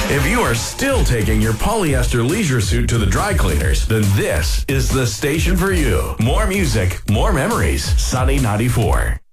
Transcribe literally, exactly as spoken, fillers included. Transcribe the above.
If you are still taking your polyester leisure suit to the dry cleaners, then this is the station for you. More music, more memories. Sunny ninety-four.